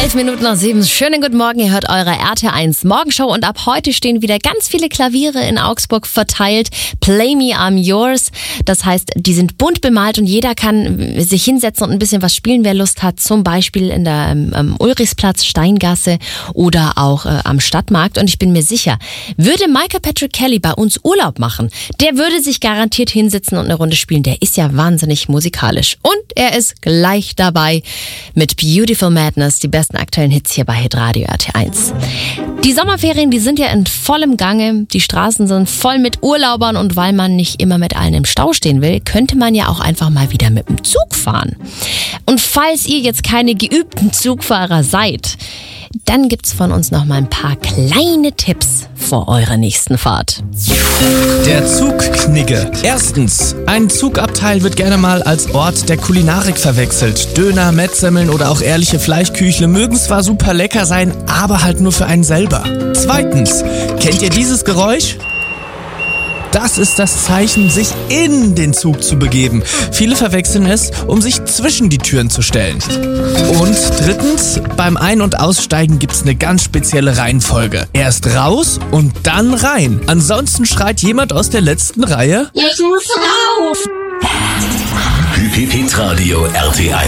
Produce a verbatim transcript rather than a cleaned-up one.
Elf Minuten nach sieben. Schönen guten Morgen, ihr hört eure R T eins Morgenshow und ab heute stehen wieder ganz viele Klaviere in Augsburg verteilt. Play Me, I'm Yours. Das heißt, die sind bunt bemalt und jeder kann sich hinsetzen und ein bisschen was spielen, wer Lust hat. Zum Beispiel in der ähm, Ulrichsplatz, Steingasse oder auch äh, am Stadtmarkt. Und ich bin mir sicher, würde Michael Patrick Kelly bei uns Urlaub machen, der würde sich garantiert hinsetzen und eine Runde spielen. Der ist ja wahnsinnig musikalisch. Und er ist gleich dabei mit Beautiful Madness, die besten aktuellen Hits hier bei Hitradio R T eins. Die Sommerferien, die sind ja in vollem Gange. Die Straßen sind voll mit Urlaubern und weil man nicht immer mit allen im Stau stehen will, könnte man ja auch einfach mal wieder mit dem Zug fahren. Und falls ihr jetzt keine geübten Zugfahrer seid, dann gibt's von uns noch mal ein paar kleine Tipps vor eurer nächsten Fahrt. Der Zugknigge. Erstens, ein Zugabteil wird gerne mal als Ort der Kulinarik verwechselt. Döner, Mettsemmeln oder auch ehrliche Fleischküchle mögen zwar super lecker sein, aber halt nur für einen selber. Zweitens, kennt ihr dieses Geräusch? Das ist das Zeichen, sich in den Zug zu begeben. Viele verwechseln es, um sich zwischen die Türen zu stellen. Und drittens, beim Ein- und Aussteigen gibt's eine ganz spezielle Reihenfolge. Erst raus und dann rein. Ansonsten schreit jemand aus der letzten Reihe: Ich muss raus! Hitradio R T eins.